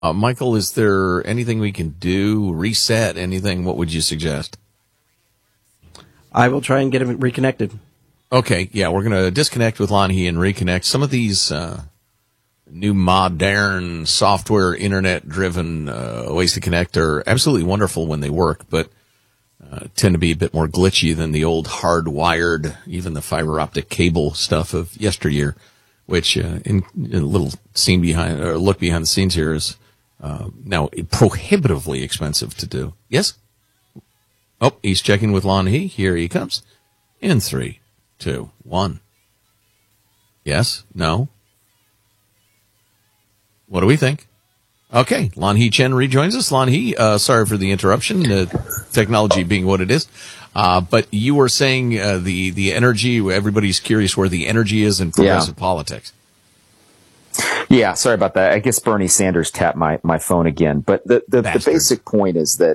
Michael, is there anything we can do? Reset anything? What would you suggest? I will try and get him reconnected. Okay, yeah, we're going to disconnect with Lon He and reconnect. Some of these new modern software, internet-driven ways to connect are absolutely wonderful when they work, but tend to be a bit more glitchy than the old hardwired, even the fiber optic cable stuff of yesteryear, which in a little scene behind or look behind the scenes here is now prohibitively expensive to do. Yes? Oh, he's checking with Lon He. Here he comes. In 3, 2, 1. Yes? No? What do we think? Okay, Lon He Chen rejoins us. Lon He, sorry for the interruption, technology being what it is. But you were saying the energy, everybody's curious where the energy is in progressive politics. Yeah, sorry about that. I guess Bernie Sanders tapped my phone again. But the basic point is that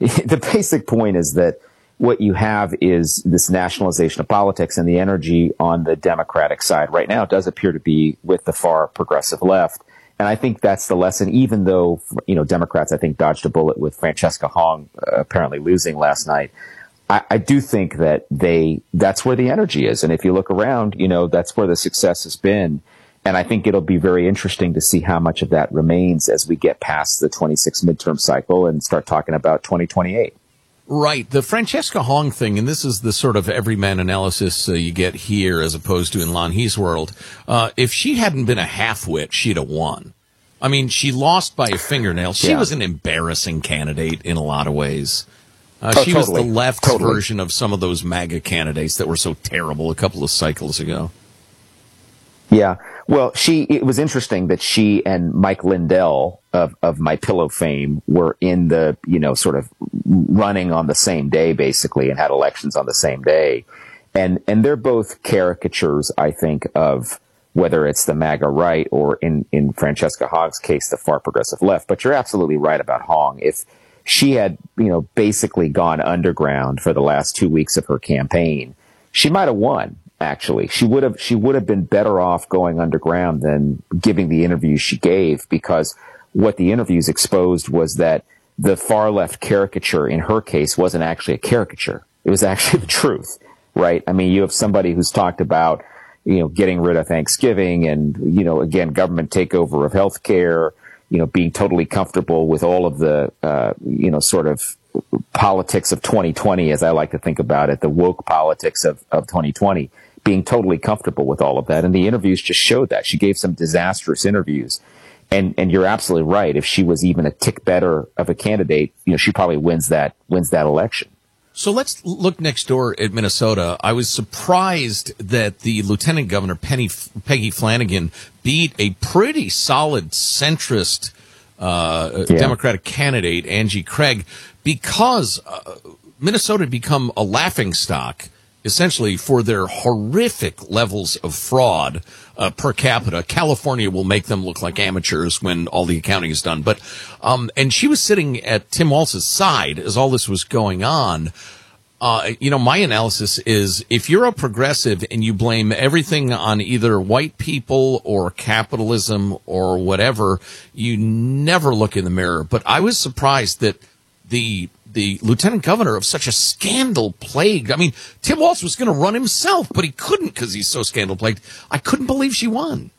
what you have is this nationalization of politics, and the energy on the Democratic side right now does appear to be with the far progressive left. And I think that's the lesson, even though, Democrats, I think, dodged a bullet with Francesca Hong apparently losing last night. I do think that that's where the energy is. And if you look around, that's where the success has been. And I think it'll be very interesting to see how much of that remains as we get past the 26 midterm cycle and start talking about 2028. Right. The Francesca Hong thing, and this is the sort of everyman analysis you get here as opposed to in Lon He's world. If she hadn't been a half-wit, she'd have won. I mean, she lost by a fingernail. She was an embarrassing candidate in a lot of ways. She was the left version of some of those MAGA candidates that were so terrible a couple of cycles ago. Yeah. Well, it was interesting that she and Mike Lindell of My Pillow fame were in the, sort of running on the same day, basically, and had elections on the same day. And they're both caricatures, I think, of whether it's the MAGA right or in Francesca Hong's case, the far progressive left. But you're absolutely right about Hong. If she had, basically gone underground for the last 2 weeks of her campaign, she might have won. Actually, she would have been better off going underground than giving the interviews she gave, because what the interviews exposed was that the far left caricature in her case wasn't actually a caricature. It was actually the truth, right? I mean, you have somebody who's talked about, getting rid of Thanksgiving and, again, government takeover of healthcare, being totally comfortable with all of the, sort of politics of 2020, as I like to think about it, the woke politics of 2020. Being totally comfortable with all of that. And the interviews just showed that. She gave some disastrous interviews. And you're absolutely right. If she was even a tick better of a candidate, she probably wins that election. So let's look next door at Minnesota. I was surprised that the Lieutenant Governor, Peggy Flanagan, beat a pretty solid centrist Democratic candidate, Angie Craig, because Minnesota had become a laughingstock essentially for their horrific levels of fraud per capita. California will make them look like amateurs when all the accounting is done. But and she was sitting at Tim Walz's side as all this was going on. My analysis is if you're a progressive and you blame everything on either white people or capitalism or whatever, you never look in the mirror. But I was surprised that the lieutenant governor of such a scandal-plagued, I mean, Tim Walz was going to run himself, but he couldn't because he's so scandal-plagued. I couldn't believe she won.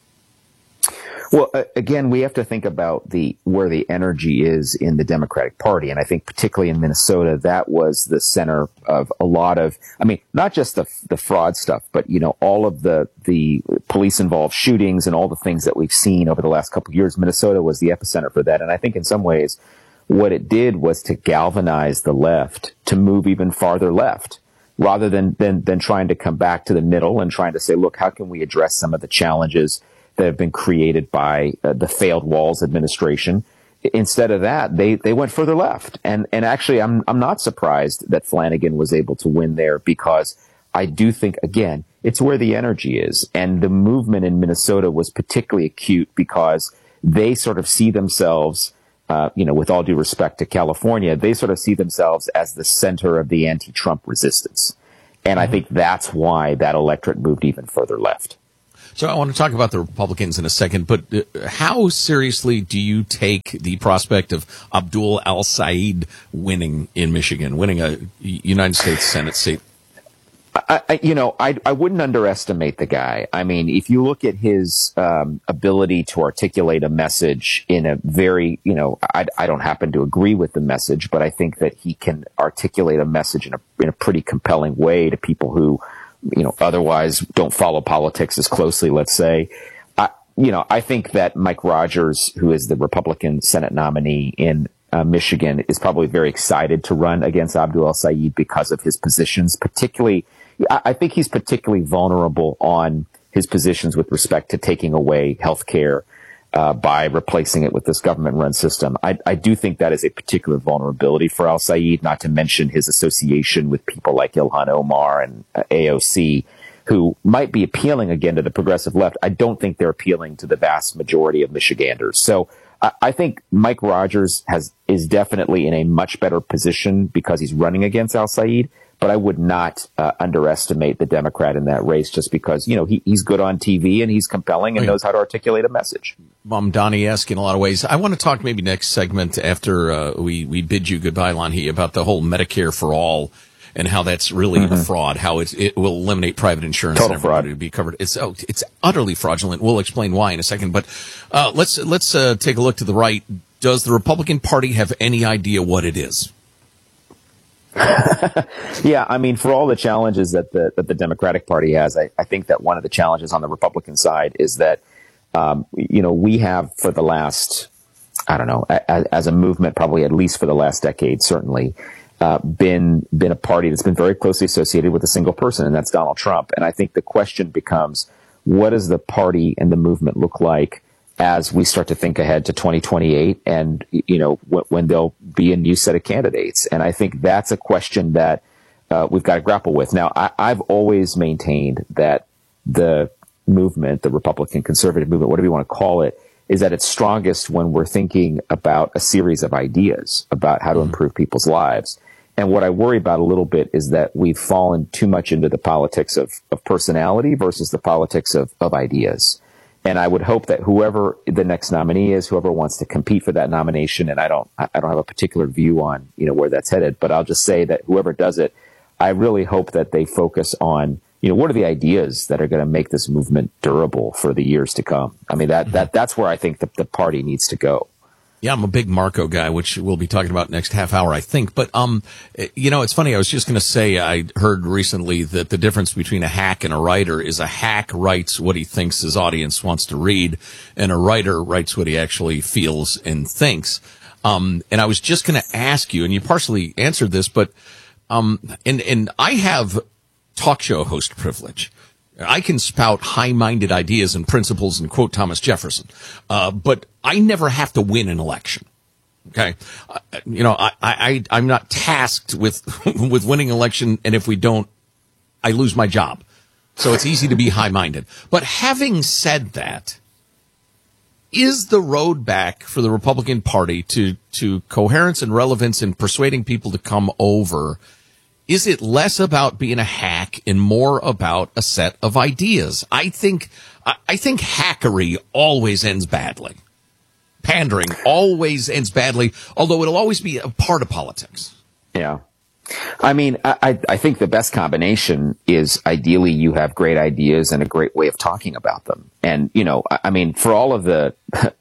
Well, again, we have to think about where the energy is in the Democratic Party. And I think particularly in Minnesota, that was the center of a lot of, I mean, not just the fraud stuff, but, all of the police-involved shootings and all the things that we've seen over the last couple of years. Minnesota was the epicenter for that. And I think in some ways, what it did was to galvanize the left to move even farther left, rather than trying to come back to the middle and trying to say, look, how can we address some of the challenges that have been created by the failed Walz administration? Instead of that, they went further left. And actually, I'm not surprised that Flanagan was able to win there, because I do think, again, it's where the energy is. And the movement in Minnesota was particularly acute because they sort of see themselves, with all due respect to California, they sort of see themselves as the center of the anti-Trump resistance. And I think that's why that electorate moved even further left. So I want to talk about the Republicans in a second, but how seriously do you take the prospect of Abdul al-Sayed winning in Michigan, winning a United States Senate seat? I wouldn't underestimate the guy. I mean, if you look at his ability to articulate a message in a very, I don't happen to agree with the message, but I think that he can articulate a message in a pretty compelling way to people who, otherwise don't follow politics as closely, let's say. I think that Mike Rogers, who is the Republican Senate nominee in Michigan, is probably very excited to run against Abdul al-Sayed because of his positions, particularly. I think he's particularly vulnerable on his positions with respect to taking away health care by replacing it with this government-run system. I do think that is a particular vulnerability for al-Sayed, not to mention his association with people like Ilhan Omar and AOC, who might be appealing again to the progressive left. I don't think they're appealing to the vast majority of Michiganders. So I think Mike Rogers is definitely in a much better position because he's running against al-Sayed. But I would not underestimate the Democrat in that race just because, he's good on TV and he's compelling and knows how to articulate a message. Donnie-esque in a lot of ways. I want to talk maybe next segment after we bid you goodbye, Lanhee, about the whole Medicare for All and how that's really a fraud, how it will eliminate private insurance Total and everybody fraud. to be covered. It's utterly fraudulent. We'll explain why in a second. But let's take a look to the right. Does the Republican Party have any idea what it is? Yeah, I mean, for all the challenges that the Democratic Party has, I think that one of the challenges on the Republican side is that, we have for the last, I don't know, as a movement, probably at least for the last decade, certainly, been a party that's been very closely associated with a single person, and that's Donald Trump. And I think the question becomes, what does the party and the movement look like as we start to think ahead to 2028 and, when there'll be a new set of candidates? And I think that's a question that we've got to grapple with. Now, I've always maintained that the movement, the Republican conservative movement, whatever you want to call it, is at its strongest when we're thinking about a series of ideas about how to improve people's lives. And what I worry about a little bit is that we've fallen too much into the politics of personality versus the politics of ideas. And I would hope that whoever the next nominee is, whoever wants to compete for that nomination, and I don't have a particular view on, where that's headed, but I'll just say that whoever does it, I really hope that they focus on, what are the ideas that are going to make this movement durable for the years to come? I mean, that's where I think the party needs to go. Yeah, I'm a big Marco guy, which we'll be talking about next half hour, I think. But, it's funny. I was just going to say, I heard recently that the difference between a hack and a writer is a hack writes what he thinks his audience wants to read, and a writer writes what he actually feels and thinks. And I was just going to ask you, and you partially answered this, but, and I have talk show host privilege. I can spout high-minded ideas and principles and quote Thomas Jefferson, but I never have to win an election. Okay, I'm not tasked with with winning an election, and if we don't, I lose my job. So it's easy to be high-minded. But having said that, is the road back for the Republican Party to coherence and relevance in persuading people to come over? Is it less about being a hack and more about a set of ideas? I think hackery always ends badly. Pandering always ends badly, although it'll always be a part of politics. Yeah. I mean, I think the best combination is ideally you have great ideas and a great way of talking about them. And, I mean, for all of the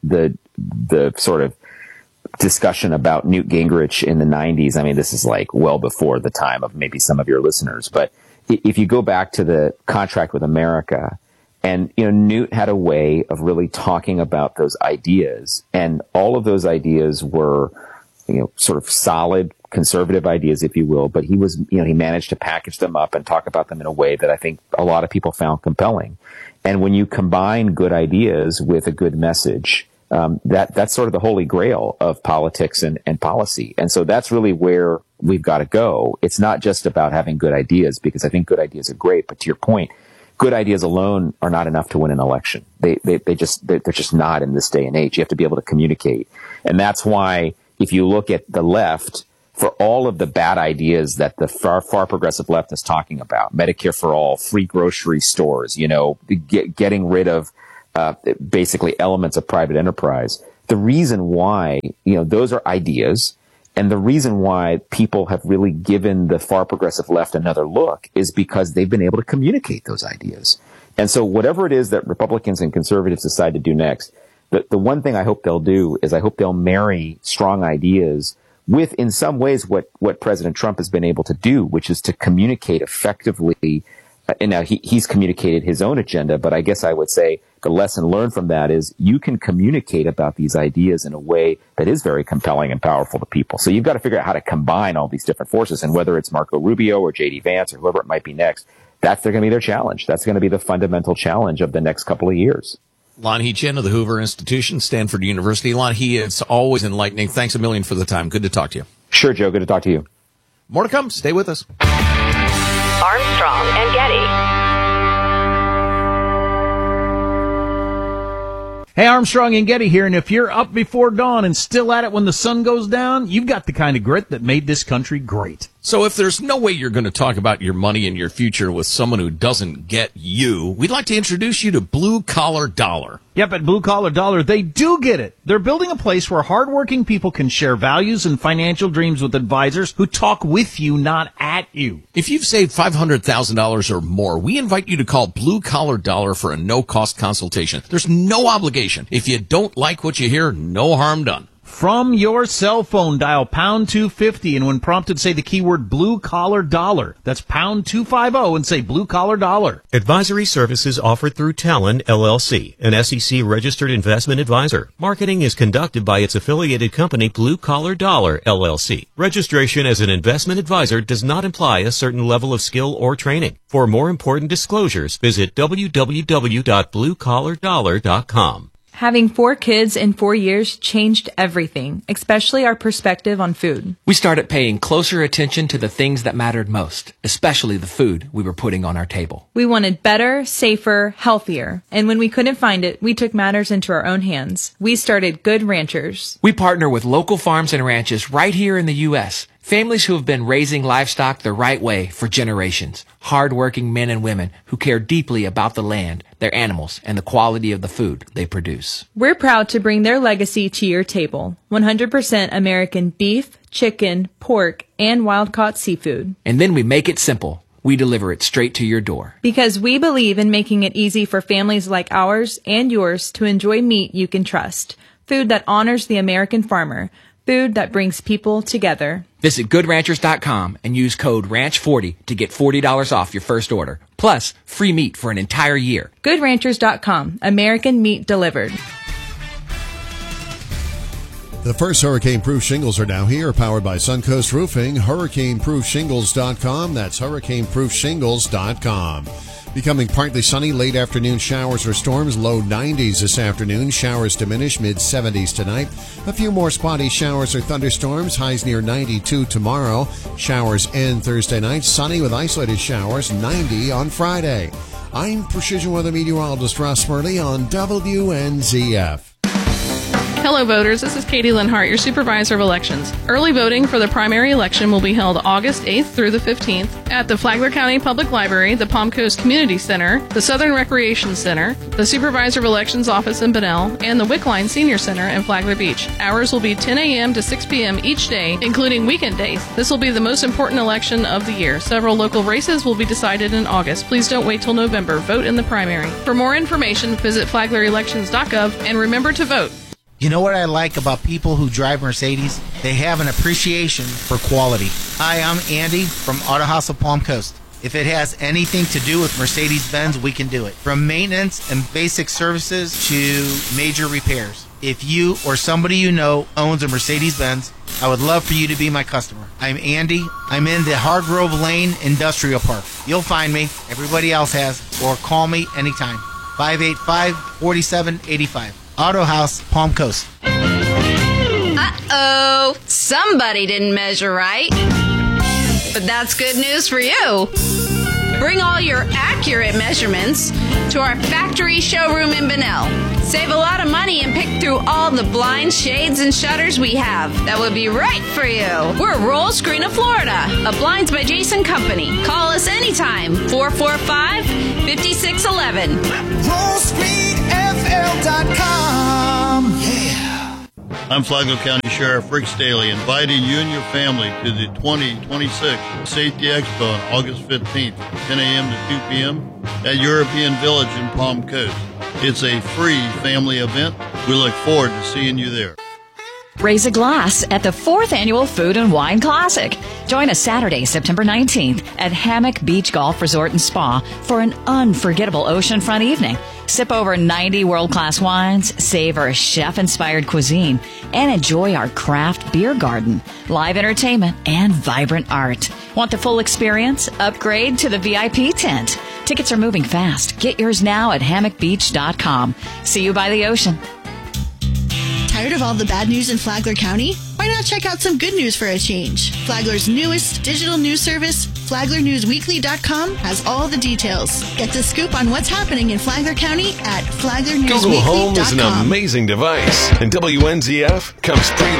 sort of discussion about Newt Gingrich in the 90s. I mean, this is like well before the time of maybe some of your listeners. But if you go back to the Contract with America, and, Newt had a way of really talking about those ideas. And all of those ideas were, sort of solid conservative ideas, if you will. But he was, he managed to package them up and talk about them in a way that I think a lot of people found compelling. And when you combine good ideas with a good message, that's sort of the holy grail of politics and policy. And so that's really where we've got to go. It's not just about having good ideas, because I think good ideas are great. But to your point, good ideas alone are not enough to win an election. They're just not in this day and age. You have to be able to communicate. And that's why if you look at the left, for all of the bad ideas that the far progressive left is talking about, Medicare for all, free grocery stores, getting rid of basically elements of private enterprise. The reason why, those are ideas, and the reason why people have really given the far progressive left another look is because they've been able to communicate those ideas. And so whatever it is that Republicans and conservatives decide to do next, the one thing I hope they'll do is I hope they'll marry strong ideas with, in some ways, what President Trump has been able to do, which is to communicate effectively. And now he's communicated his own agenda, but I guess I would say the lesson learned from that is you can communicate about these ideas in a way that is very compelling and powerful to people. So you've got to figure out how to combine all these different forces, and whether it's Marco Rubio or J.D. Vance or whoever it might be next, that's going to be their challenge. That's going to be the fundamental challenge of the next couple of years. Lon He Chin of the Hoover Institution, Stanford University. Lon, he is always enlightening. Thanks a million for the time. Good to talk to you. Sure, Joe. Good to talk to you. More to come. Stay with us. Armstrong and Getty. Hey, Armstrong and Getty here, and if you're up before dawn and still at it when the sun goes down, you've got the kind of grit that made this country great. So if there's no way you're going to talk about your money and your future with someone who doesn't get you, we'd like to introduce you to Blue Collar Dollar. Yep, at Blue Collar Dollar, they do get it. They're building a place where hardworking people can share values and financial dreams with advisors who talk with you, not at you. If you've saved $500,000 or more, we invite you to call Blue Collar Dollar for a no-cost consultation. There's no obligation. If you don't like what you hear, no harm done. From your cell phone, dial pound 250, and when prompted, say the keyword Blue Collar Dollar. That's pound 250 and say Blue Collar Dollar. Advisory services offered through Talon, LLC, an SEC-registered investment advisor. Marketing is conducted by its affiliated company, Blue Collar Dollar, LLC. Registration as an investment advisor does not imply a certain level of skill or training. For more important disclosures, visit www.bluecollardollar.com. Having 4 kids in 4 years changed everything, especially our perspective on food. We started paying closer attention to the things that mattered most, especially the food we were putting on our table. We wanted better, safer, healthier. And when we couldn't find it, we took matters into our own hands. We started Good Ranchers. We partner with local farms and ranches right here in the U.S., families who have been raising livestock the right way for generations. Hard-working men and women who care deeply about the land, their animals, and the quality of the food they produce. We're proud to bring their legacy to your table. 100% American beef, chicken, pork, and wild-caught seafood. And then we make it simple. We deliver it straight to your door. Because we believe in making it easy for families like ours and yours to enjoy meat you can trust. Food that honors the American farmer. Food that brings people together. Visit GoodRanchers.com and use code RANCH40 to get $40 off your first order. Plus, free meat for an entire year. GoodRanchers.com. American meat delivered. The first hurricane-proof shingles are now here, powered by Suncoast Roofing. HurricaneProofShingles.com. That's HurricaneProofShingles.com. Becoming partly sunny, late afternoon showers or storms, low 90s this afternoon. Showers diminish, mid-70s tonight. A few more spotty showers or thunderstorms, highs near 92 tomorrow. Showers end Thursday night, sunny with isolated showers, 90 on Friday. I'm Precision Weather Meteorologist Ross Smurley on WNZF. Hello, voters. This is Katie Linhart, your supervisor of elections. Early voting for the primary election will be held August 8th through the 15th at the Flagler County Public Library, the Palm Coast Community Center, the Southern Recreation Center, the Supervisor of Elections Office in Bunnell, and the Wickline Senior Center in Flagler Beach. Hours will be 10 a.m. to 6 p.m. each day, including weekend days. This will be the most important election of the year. Several local races will be decided in August. Please don't wait till November. Vote in the primary. For more information, visit flaglerelections.gov and remember to vote. You know what I like about people who drive Mercedes? They have an appreciation for quality. Hi, I'm Andy from Auto House of Palm Coast. If it has anything to do with Mercedes-Benz, we can do it. From maintenance and basic services to major repairs. If you or somebody you know owns a Mercedes-Benz, I would love for you to be my customer. I'm Andy. I'm in the Hargrove Lane Industrial Park. You'll find me. Everybody else has. Or call me anytime. 585-4785. Auto House, Palm Coast. Uh-oh. Somebody didn't measure right. But that's good news for you. Bring all your accurate measurements to our factory showroom in Bunnell. Save a lot of money and pick through all the blinds, shades, and shutters we have. That would be right for you. We're Roll Screen of Florida, a Blinds by Jason company. Call us anytime, 445-5611. RollScreenFL.com. Yeah. I'm Flagler County Sheriff Rick Staley, inviting you and your family to the 2026 Safety Expo on August 15th, 10 a.m. to 2 p.m. at European Village in Palm Coast. It's a free family event. We look forward to seeing you there. Raise a glass at the 4th Annual Food and Wine Classic. Join us Saturday, September 19th at Hammock Beach Golf Resort and Spa for an unforgettable oceanfront evening. Sip over 90 world-class wines, savor chef-inspired cuisine, and enjoy our craft beer garden, live entertainment, and vibrant art. Want the full experience? Upgrade to the VIP tent. Tickets are moving fast. Get yours now at hammockbeach.com. See you by the ocean. Tired of all the bad news in Flagler County? Why not check out some good news for a change? Flagler's newest digital news service, FlaglerNewsWeekly.com, has all the details. Get the scoop on what's happening in Flagler County at FlaglerNewsWeekly.com. Google Home is an amazing device, and WNZF comes pre